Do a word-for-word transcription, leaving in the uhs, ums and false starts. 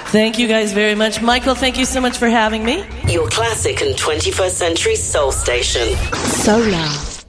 Thank you guys very much. Michael, thank you so much for having me. Your classic and twenty-first century soul station. Solar.